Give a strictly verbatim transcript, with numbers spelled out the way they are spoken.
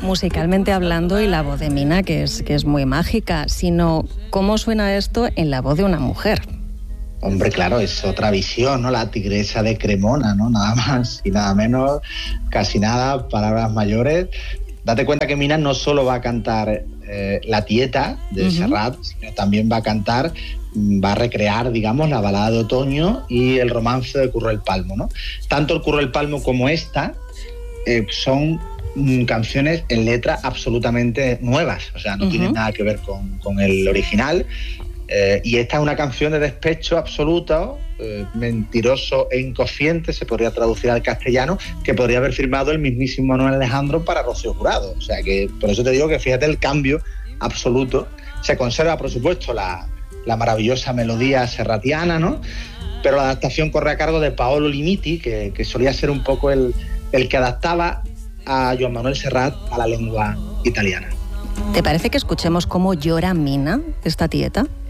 musicalmente hablando y la voz de Mina, que es, que es muy mágica, sino cómo suena esto en la voz de una mujer. Hombre, claro, es otra visión, ¿no? La tigresa de Cremona, ¿no? Nada más y nada menos, casi nada, palabras mayores. Date cuenta que Mina no solo va a cantar eh, La Tieta de uh-huh. Serrat, sino también va a cantar, va a recrear, digamos, la balada de otoño y el romance de Curro el Palmo, ¿no? Tanto el Curro el Palmo como esta eh, son mm, canciones en letra absolutamente nuevas, o sea, no uh-huh. tienen nada que ver con, con el original. Eh, y esta es una canción de despecho absoluto, eh, mentiroso e inconsciente, se podría traducir al castellano, que podría haber firmado el mismísimo Manuel Alejandro para Rocío Jurado. O sea que por eso te digo que fíjate el cambio absoluto. Se conserva, por supuesto, la, la maravillosa melodía serratiana, ¿no? Pero la adaptación corre a cargo de Paolo Limiti, que, que solía ser un poco el, el que adaptaba a Joan Manuel Serrat a la lengua italiana. ¿Te parece que escuchemos cómo llora Mina, esta tieta?